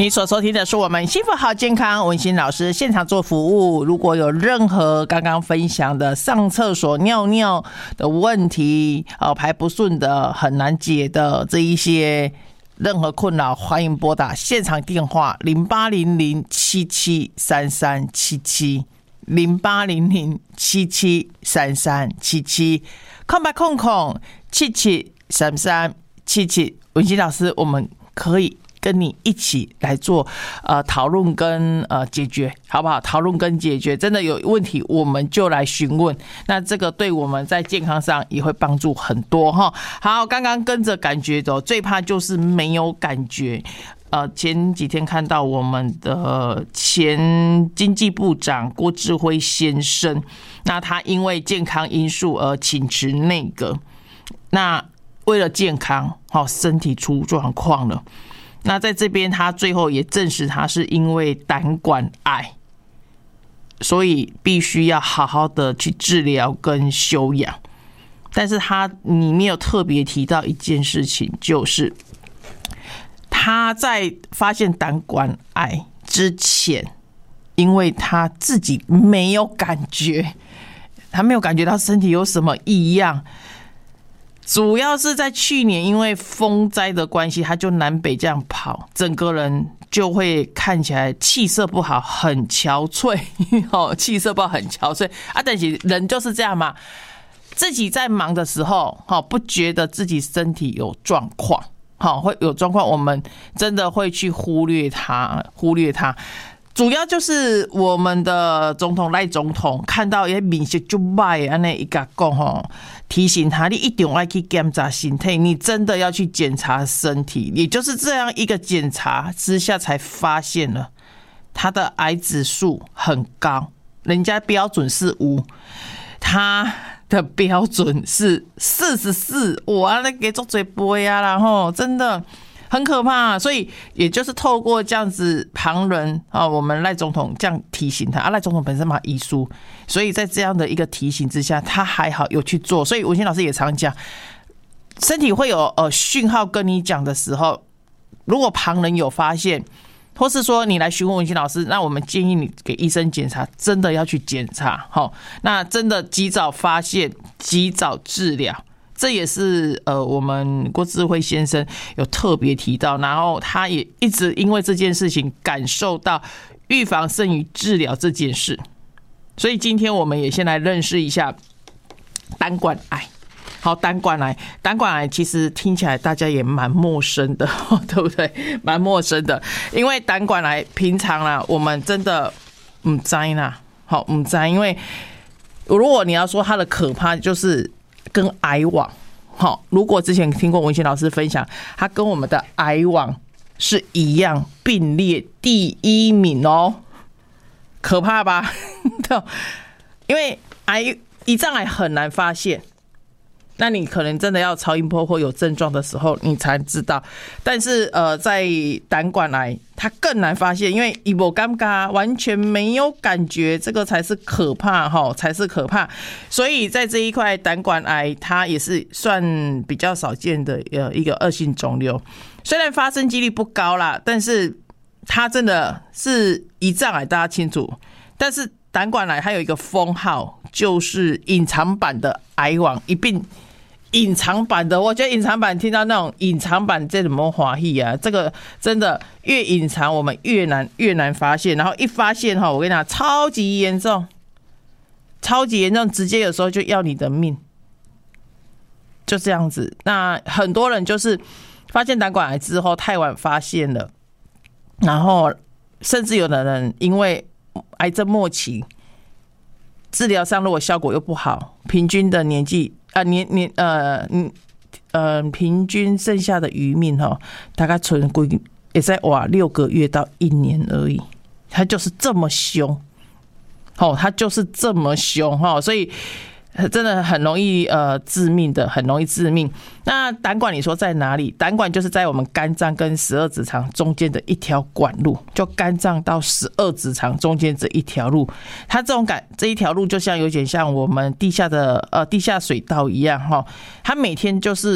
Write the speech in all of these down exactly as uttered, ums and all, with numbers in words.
你所收听的是我们幸福好健康文心老师现场做服务。如果有任何刚刚分享的上厕所尿尿的问题，呃，排不顺的很难解的这一些任何困扰，欢迎拨打现场电话零八零零七七三三七七零八零零七七三三七七空白空空七七三三七七。文心老师，我们可以跟你一起来做呃讨论跟呃解决，好不好？讨论跟解决，真的有问题我们就来询问，那这个对我们在健康上也会帮助很多哈。好，刚刚跟着感觉走，最怕就是没有感觉。呃，前几天看到我们的前经济部长郭志辉先生，那他因为健康因素而请辞内阁，那为了健康，好，身体出状况了。那在这边，他最后也证实他是因为胆管癌，所以必须要好好的去治疗跟休养。但是他里面有特别提到一件事情，就是他在发现胆管癌之前，因为他自己没有感觉，他没有感觉到身体有什么异样。主要是在去年因为风灾的关系，他就南北这样跑，整个人就会看起来气色不好，很憔悴哦，气色不好很憔悴啊。但是人就是这样嘛，自己在忙的时候，不觉得自己身体有状况，会有状况，我们真的会去忽略它，忽略它。主要就是我们的总统赖总统看到也面色就坏，安尼一个讲吼，提醒他你一定要去检查身体，你真的要去检查身体。也就是这样一个检查之下，才发现了他的癌指数很高，人家标准是五，他的标准是四十四，哇，那给做嘴杯啊，然后真的。很可怕，所以也就是透过这样子旁人啊，我们赖总统这样提醒他啊，赖总统本身嘛遗书，所以在这样的一个提醒之下，他还好有去做。所以文心老师也常讲，身体会有呃讯号跟你讲的时候，如果旁人有发现，或是说你来询问文心老师，那我们建议你给医生检查，真的要去检查，好，那真的及早发现，及早治疗。这也是呃，我们郭志辉先生有特别提到，然后他也一直因为这件事情感受到预防胜于治疗这件事，所以今天我们也先来认识一下胆管癌。好，胆管癌，胆管癌其实听起来大家也蛮陌生的，对不对？蛮陌生的，因为胆管癌平常啦，我们真的不知道啦，好不知道，因为如果你要说它的可怕，就是跟癌网，好，如果之前听过文心老师分享，它跟我们的癌网是一样并列第一名哦，可怕吧？因为癌胰脏癌很难发现，那你可能真的要超音波或有症状的时候你才知道，但是呃，在胆管癌它更难发现，因为一无尴尬，完全没有感觉，这个才是可怕哈，才是可怕。所以在这一块胆管癌，它也是算比较少见的呃一个恶性肿瘤，虽然发生几率不高啦，但是它真的是胰脏癌，大家清楚，但是胆管癌还有一个封号，就是隐藏版的癌网一并。隐藏版的，我觉得隐藏版听到那种隐藏版这怎么华裔啊？这个真的越隐藏我们越难越难发现，然后一发现哈，我跟你讲超级严重，超级严重，直接有时候就要你的命，就这样子。那很多人就是发现胆管癌之后太晚发现了，然后甚至有的人因为癌症末期，治疗上如果效果又不好，平均的年纪。啊，年年呃呃，平均剩下的余命哈，大概存归也在哇六个月到一年而已，它就是这么凶，哦，它就是这么凶哈，所以真的很容易呃致命的，很容易致命。那胆管你说在哪里？胆管就是在我们肝脏跟十二指肠中间的一条管路，就肝脏到十二指肠中间这一条路，它这种感这一条路就像有点像我们地下的呃地下水道一样哈，它每天就是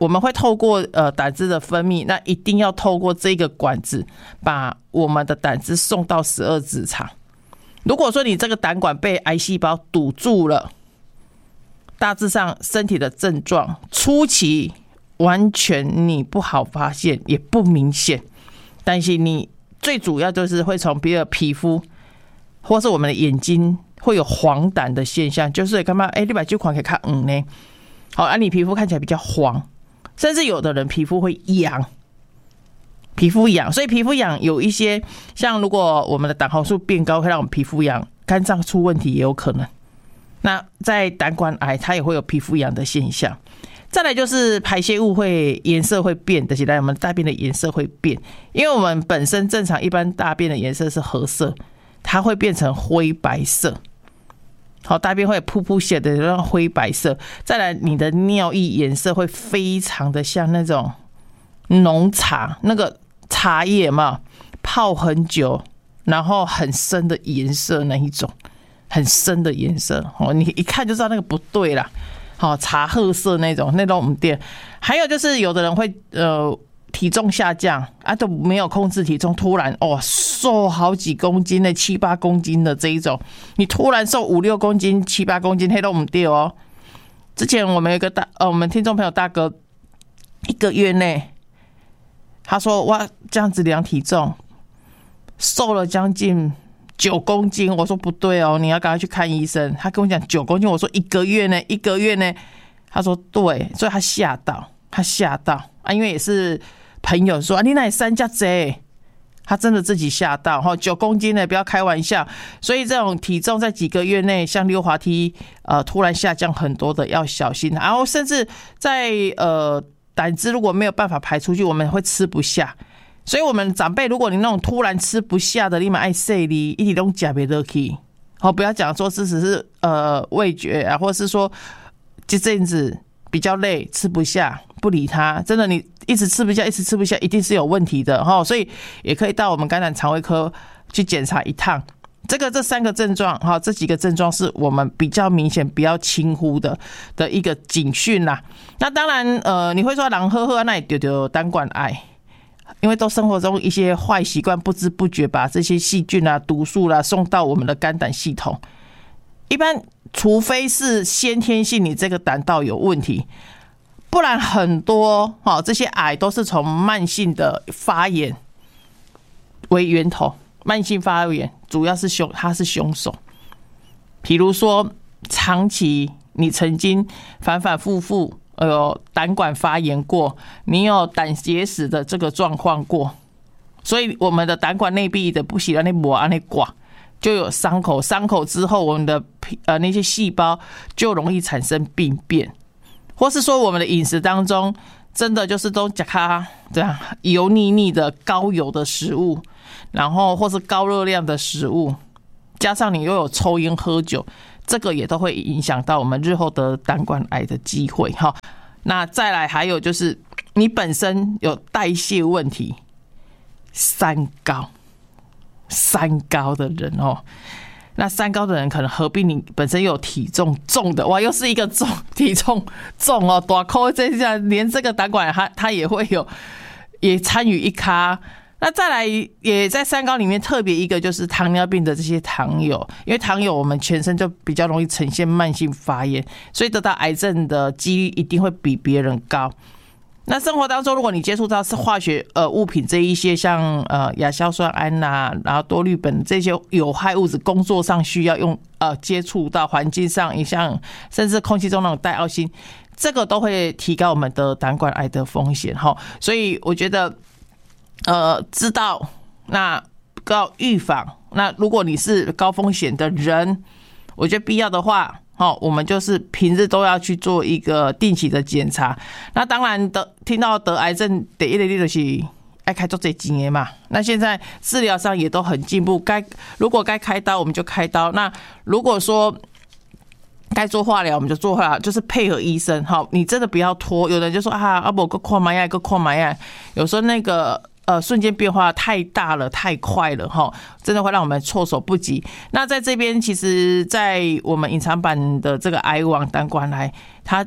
我们会透过呃胆汁的分泌，那一定要透过这个管子把我们的胆汁送到十二指肠。如果说你这个胆管被癌细胞堵住了，大致上身体的症状初期完全你不好发现，也不明显，但是你最主要就是会从别的皮肤或是我们的眼睛会有黄疸的现象，就是干嘛？哎，你把这款可以看嗯呢，好，啊，你皮肤看起来比较黄，甚至有的人皮肤会痒，皮肤痒，所以皮肤痒有一些像如果我们的胆红素变高，会让我们皮肤痒，肝脏出问题也有可能。那在胆管癌，它也会有皮肤痒的现象。再来就是排泄物会颜色会变，就是来我们大便的颜色会变，因为我们本身正常一般大便的颜色是褐色，它会变成灰白色。好，大便会扑扑血的那种灰白色。再来，你的尿液颜色会非常的像那种浓茶，那个茶叶嘛，泡很久，然后很深的颜色那一种，很深的颜色。哦，你一看就知道那个不对啦。好，茶褐色那种，那种我们店。还有就是有的人会呃体重下降啊，都没有控制体重，突然哦瘦好几公斤的，七八公斤的这一种，你突然瘦五六公斤、七八公斤，黑都我们店哦。之前我们有一个大呃，我们听众朋友大哥，一个月内他说哇这样子量体重瘦了将近九公斤，我说不对哦，你要赶快去看医生。他跟我讲九公斤，我说一个月呢，一个月呢，他说对，所以他吓到，他吓到啊，因为也是朋友说啊，你那里三加贼，他真的自己吓到哈，九公斤呢，不要开玩笑。所以这种体重在几个月内，像溜滑梯呃突然下降很多的，要小心。然后甚至在呃胆汁如果没有办法排出去，我们会吃不下。所以我们长辈，如果你那种突然吃不下的，立马爱塞哩，一体都假别得去。好，不要讲说只是呃味觉啊，或是说这阵子比较累吃不下，不理他，真的你一直吃不下，一直吃不下，一定是有问题的哈。所以也可以到我们肝胆肠胃科去检查一趟。这个这三个症状哈，这几个症状是我们比较明显、比较轻忽的的一个警讯啦。那当然呃，你会说人喝喝那也丢丢胆管癌。因为都生活中一些坏习惯，不知不觉把这些细菌啊、毒素啦、啊、送到我们的肝胆系统。一般，除非是先天性你这个胆道有问题，不然很多哦这些癌都是从慢性的发炎为源头。慢性发炎主要是凶，它是凶手。比如说，长期你曾经反反复复。有胆管发炎过，你有胆结石的这个状况过，所以我们的胆管内壁的不喜欢那膜啊那挂，就有伤口，伤口之后我们的呃那些细胞就容易产生病变，或是说我们的饮食当中真的就是都吃它这样油腻腻的高油的食物，然后或是高热量的食物，加上你又有抽烟喝酒。这个也都会影响到我们日后得胆管癌的机会哈。那再来还有就是你本身有代谢问题，三高，三高的人哦，那三高的人可能合并你本身有体重重的，哇，又是一个重体重重哦，大口这下连这个胆管癌它它也会有也参与一咖。那再来也在三高里面特别一个就是糖尿病的这些糖友，因为糖友我们全身就比较容易呈现慢性发炎，所以得到癌症的几率一定会比别人高。那生活当中如果你接触到是化学呃物品这一些像呃亚硝酸胺呐、啊，然后多氯苯这些有害物质，工作上需要用呃接触到环境上，也像甚至空气中那种戴奥辛，这个都会提高我们的胆管癌的风险哈。所以我觉得。呃，知道那要预防。那如果你是高风险的人，我觉得必要的话，哦，我们就是平日都要去做一个定期的检查。那当然得听到得癌症，第一个你就是爱开做这几年嘛。那现在治疗上也都很进步，该如果该开刀我们就开刀。那如果说该做化疗我们就做化疗，就是配合医生。好，你真的不要拖。有人就说啊，啊不，个看买呀，个看买呀，有时候那个。呃，瞬间变化太大了，太快了哈，真的会让我们措手不及。那在这边，其实，在我们隐藏版的这个癌网胆管癌，它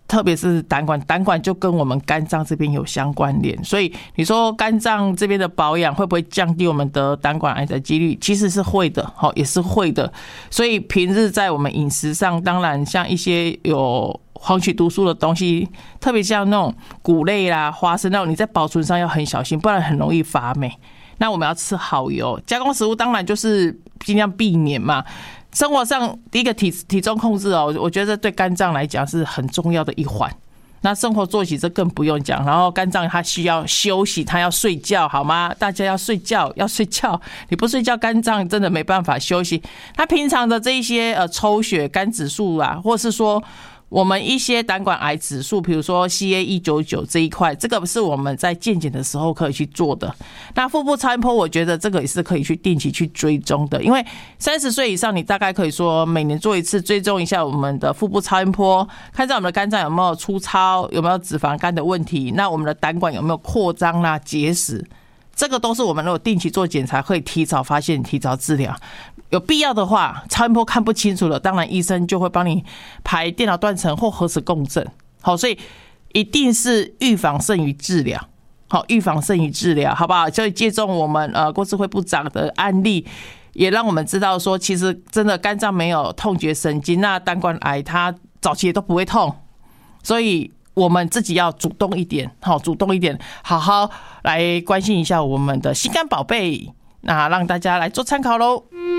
特别是胆管，胆管就跟我们肝脏这边有相关联，所以你说肝脏这边的保养会不会降低我们得胆管癌的几率？其实是会的，也是会的。所以平日在我们饮食上，当然像一些有黄曲毒素的东西，特别像那种谷类啦、花生那种，你在保存上要很小心，不然很容易发霉。那我们要吃好油，加工食物当然就是尽量避免嘛。生活上第一个 体, 体重控制哦，我觉得对肝脏来讲是很重要的一环。那生活作息这更不用讲，然后肝脏它需要休息，它要睡觉，好吗？大家要睡觉，要睡觉，你不睡觉，肝脏真的没办法休息。它平常的这一些呃抽血、肝指数啊，或是说我们一些胆管癌指数，比如说 C A 一九九 这一块，这个是我们在健检的时候可以去做的。那腹部超音波，我觉得这个也是可以去定期去追踪的，因为三十岁以上，你大概可以说每年做一次，追踪一下我们的腹部超音波，看在我们的肝脏有没有粗糙，有没有脂肪肝的问题，那我们的胆管有没有扩张啦、结石。这个都是我们如果定期做检查，可以提早发现、提早治疗。有必要的话，超音波看不清楚了，当然医生就会帮你排电脑断层或核磁共振。好，所以一定是预防胜于治疗。好，预防胜于治疗，好不好？所以借重我们呃郭智慧部长的案例，也让我们知道说，其实真的肝脏没有痛觉神经，那胆管癌它早期也都不会痛，所以我们自己要主动一点，好，主动一点，好好来关心一下我们的心肝宝贝，那让大家来做参考喽。